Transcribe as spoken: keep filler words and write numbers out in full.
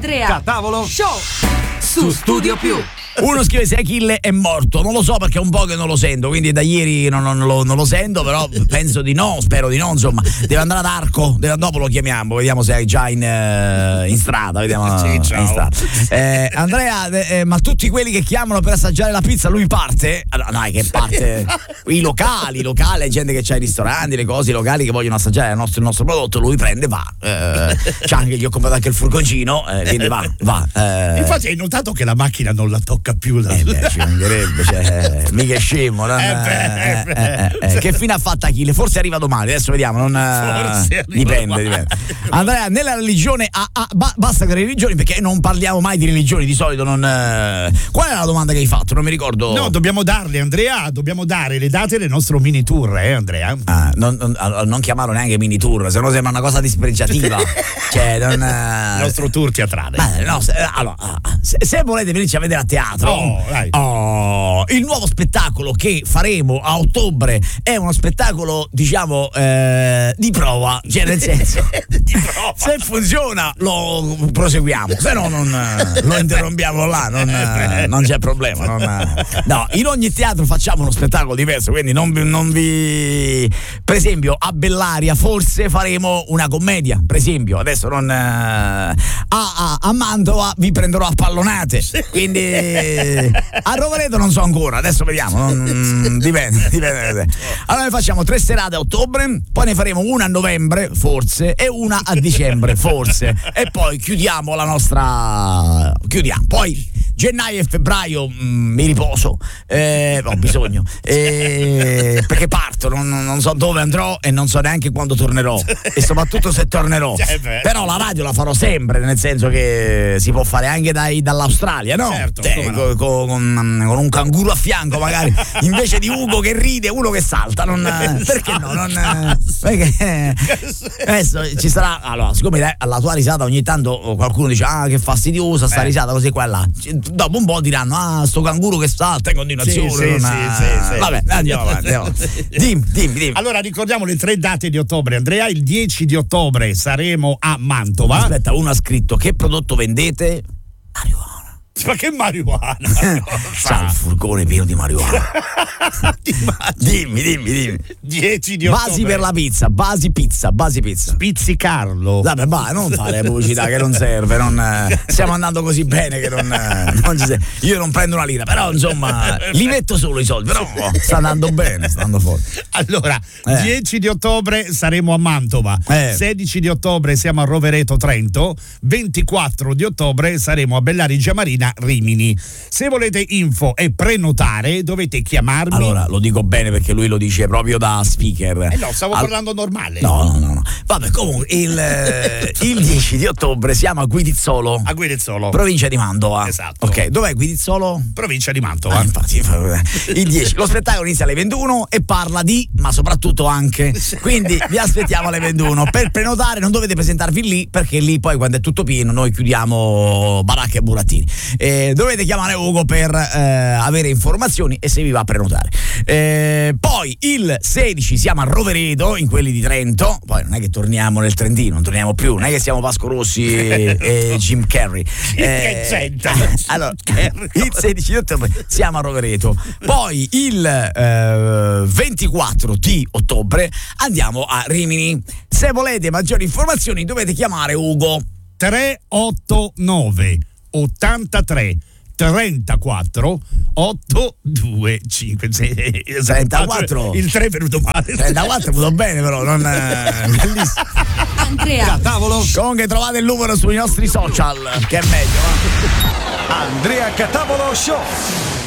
Andrea Catavolo Show su Studio Più. Uno scrive se Achille è morto, non lo so perché è un po' che non lo sento, quindi da ieri non, non, lo, non lo sento, però penso di no, spero di no, insomma, deve andare ad Arco, deve, dopo lo chiamiamo, vediamo se è già in, uh, in strada, vediamo sì, ciao. in strada. Eh, Andrea, eh, ma tutti quelli che chiamano per assaggiare la pizza, lui parte? Allora, dai, che parte? I locali, i locali, gente che c'ha i ristoranti, le cose, i locali che vogliono assaggiare il nostro, il nostro prodotto, lui prende, va, eh, c'ha anche, gli ho comprato anche il furgoncino, eh, quindi va, va. Eh. Infatti hai notato che la macchina non la tocca più la... Eh beh, ci mancherebbe, cioè, mica è scemo, non, eh beh, eh, eh, eh, eh. Che fine ha fatto Achille? Forse arriva domani, adesso vediamo, non, Forse dipende, domani. dipende. Andrea, nella religione ah, ah, ba- basta che le religioni, perché non parliamo mai di religioni di solito, non, eh. Qual è la domanda che hai fatto? Non mi ricordo. No, dobbiamo darle, Andrea, dobbiamo dare le date del nostro mini tour, eh Andrea? Ah, non, non, non chiamarlo neanche mini tour, se no sembra una cosa dispregiativa. Cioè, non, il nostro tour teatrale. Beh, no, se, allora, se, se volete venirci a vedere a teatro, oh, dai. Oh, il nuovo spettacolo che faremo a ottobre è uno spettacolo, diciamo, eh, di prova, cioè nel senso, di prova. Se funziona lo proseguiamo, se no non lo interrompiamo là, non, non c'è problema. Non, no, in ogni teatro facciamo uno spettacolo diverso, quindi non vi, non vi... Per esempio a Bellaria forse faremo una commedia, per esempio, adesso non... A, a, a Mantova vi prenderò a pallonate, quindi a Rovereto non so ancora, adesso vediamo, non, dipende, dipende. Allora ne facciamo tre serate a ottobre, poi ne faremo una a novembre forse e una a dicembre forse, e poi chiudiamo la nostra, chiudiamo, poi gennaio e febbraio mh, mi riposo, eh, ho bisogno, eh, perché parto, non, non so dove andrò e non so neanche quando tornerò e soprattutto se tornerò, però la radio la farò sempre, nel senso che si può fare anche dai, dall'Australia, no? Certo, eh, no. con, con, con un canguro a fianco magari, invece di Ugo che ride, uno che salta, non, perché no? Non, perché adesso ci sarà, allora siccome alla tua risata ogni tanto qualcuno dice ah che fastidiosa sta eh. risata così qua e là, dopo un po' diranno ah sto canguro che salta in continuazione, sì, sì, non, sì, sì, sì. Vabbè, andiamo avanti, andiamo. Dimmi, dimmi, dimmi. Allora ricordiamo le tre date di ottobre, Andrea. Il dieci di ottobre saremo a Mantova. Aspetta, uno ha scritto che prodotto vendete? Marijuana. Ma che marijuana? C'ha il furgone pieno di marijuana. dimmi, dimmi, dimmi. dieci di ottobre. Basi per la pizza, basi pizza, basi pizza. Pizzicarlo. Vabbè, va, non fare pubblicità che non serve, non, eh, stiamo andando così bene che non, eh, non ci serve. Io non prendo una lira, però insomma li metto solo i soldi, però sta andando bene, sta andando fuori. Allora, eh. dieci di ottobre saremo a Mantova, eh. sedici di ottobre siamo a Rovereto Trento, ventiquattro di ottobre saremo a Bellarigia Marina Rimini. Se volete info e prenotare dovete chiamarmi. Allora, lo dico bene perché lui lo dice proprio da speaker. Eh no, stavo Al... parlando normale. No, no, no, no. Vabbè, comunque il, eh, il dieci di ottobre siamo a Guidizzolo. A Guidizzolo. Provincia di Mantova. Esatto. Ok, dov'è Guidizzolo? Provincia di Mantova. Ah, infatti, il dieci. Lo spettacolo inizia alle ventuno e parla di, ma soprattutto anche. Quindi vi aspettiamo alle ventuno. Per prenotare non dovete presentarvi lì perché lì poi quando è tutto pieno noi chiudiamo baracche e burattini. Eh, dovete chiamare Ugo per eh, avere informazioni e se vi va a prenotare. Eh, poi il sedici siamo a Rovereto, in quelli di Trento. Poi non è che torniamo nel Trentino, non torniamo più, non è che siamo Vasco Rossi e, e Jim Carrey. Eh, che allora, il sedici di ottobre siamo a Rovereto. Poi il eh, ventiquattro di ottobre andiamo a Rimini. Se volete maggiori informazioni dovete chiamare Ugo. tre otto nove ottantatré trentaquattro otto due cinque sei trentaquattro il tre è venuto male. trentaquattro è venuto bene però non bellissimo. Andrea Catavolo. Comunque trovate il numero sui nostri social che è meglio. Andrea Catavolo Show.